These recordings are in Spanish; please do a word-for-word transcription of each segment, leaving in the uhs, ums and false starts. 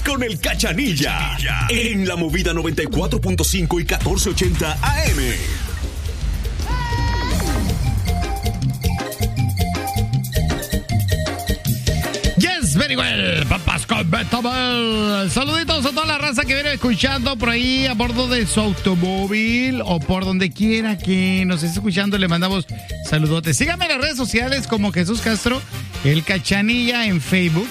con el Cachanilla en la Movida noventa y cuatro punto cinco y catorce ochenta A M. Yes, very well, papas con Betabel. Saluditos a toda la raza que viene escuchando por ahí a bordo de su automóvil o por donde quiera que nos esté escuchando. Le mandamos saludotes. Síganme en las redes sociales como Jesús Castro, el Cachanilla en Facebook.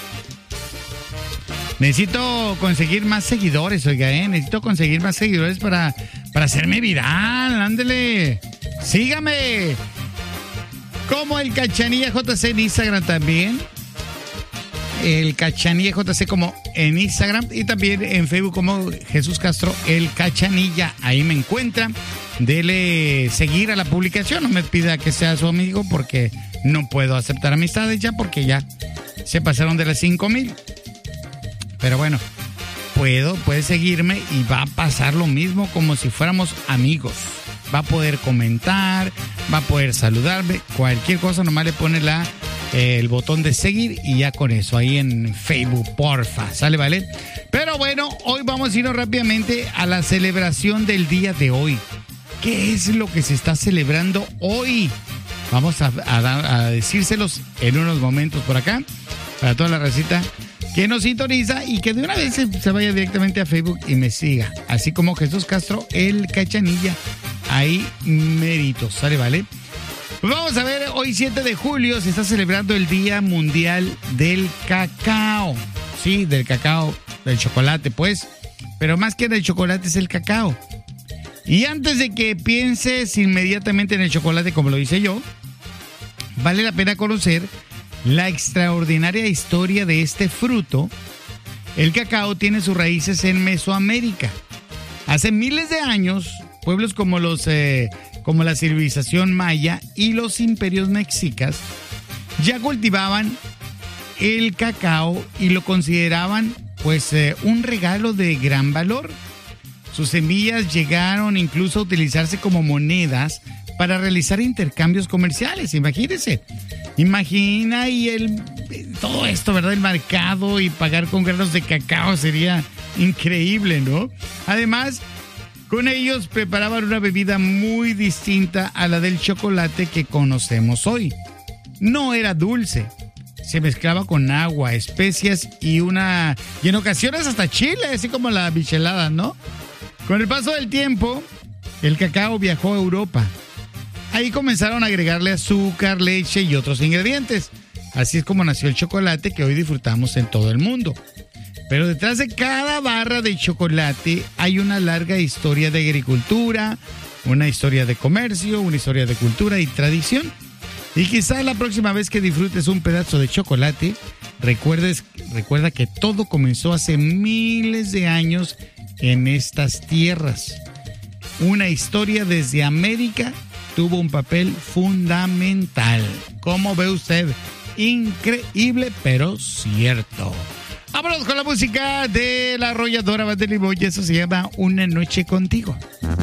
Necesito conseguir más seguidores, oiga, ¿eh? Necesito conseguir más seguidores para, para hacerme viral. Ándele. Sígame. Como el Cachanilla J C en Instagram también. El Cachanilla J C como en Instagram y también en Facebook como Jesús Castro, el Cachanilla. Ahí me encuentra. Dele seguir a la publicación. No me pida que sea su amigo porque no puedo aceptar amistades ya porque ya se pasaron de las cinco mil. Pero bueno, puedo, puede seguirme y va a pasar lo mismo como si fuéramos amigos. Va a poder comentar, va a poder saludarme, cualquier cosa, nomás le pone la, eh, el botón de seguir y ya con eso, ahí en Facebook, porfa, ¿sale, vale? Pero bueno, hoy vamos a irnos rápidamente a la celebración del día de hoy. ¿Qué es lo que se está celebrando hoy? Vamos a, a, a decírselos en unos momentos por acá, para toda la racita que nos sintoniza y que de una vez se, se vaya directamente a Facebook y me siga. Así como Jesús Castro, el Cachanilla. Ahí mérito, ¿sale, vale? Pues vamos a ver, hoy siete de julio se está celebrando el Día Mundial del Cacao. Sí, del cacao, del chocolate, pues. Pero más que del chocolate es el cacao. Y antes de que pienses inmediatamente en el chocolate como lo hice yo, vale la pena conocer la extraordinaria historia de este fruto. El cacao tiene sus raíces en Mesoamérica. Hace miles de años, pueblos como los eh, como la civilización maya y los imperios mexicas ya cultivaban el cacao y lo consideraban pues eh, un regalo de gran valor. Sus semillas llegaron incluso a utilizarse como monedas para realizar intercambios comerciales, imagínense. Imagina y el todo esto, ¿verdad? El mercado y pagar con granos de cacao sería increíble, ¿no? Además, con ellos preparaban una bebida muy distinta a la del chocolate que conocemos hoy. No era dulce, se mezclaba con agua, especias y una y en ocasiones hasta chile, así como la michelada, ¿no? Con el paso del tiempo, el cacao viajó a Europa. Ahí comenzaron a agregarle azúcar, leche y otros ingredientes. Así es como nació el chocolate que hoy disfrutamos en todo el mundo. Pero detrás de cada barra de chocolate hay una larga historia de agricultura, una historia de comercio, una historia de cultura y tradición. Y quizás la próxima vez que disfrutes un pedazo de chocolate, recuerdes, recuerda que todo comenzó hace miles de años en estas tierras. Una historia desde América tuvo un papel fundamental. ¿Cómo ve usted? Increíble, pero cierto. Vámonos con la música de la arrolladora Banda Limón y eso se llama Una Noche Contigo.